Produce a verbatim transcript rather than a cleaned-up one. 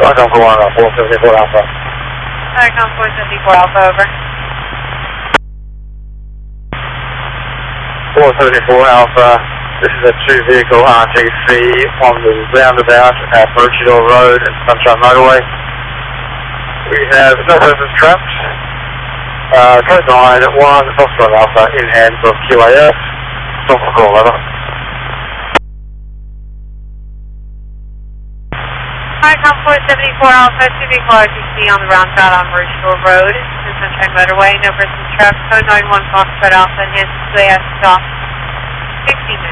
Icon four one, four seventy-four Alpha. Icon four seventy-four Alpha, over. four seventy-four Alpha, this is a two vehicle R T C on the roundabout at Maroochydore Road and Sunshine Motorway. We have no persons trapped. Uh, code nine one, Foxtrot Alpha in hands of Q A S. Stop for call, over. Icon four seventy-four Alpha, two vehicle R T C on the roundabout on Maroochydore Road and Sunshine Motorway. No persons trapped. Code nine one, Foxtrot Alpha in hands of Q A S. Stop. sixty minutes.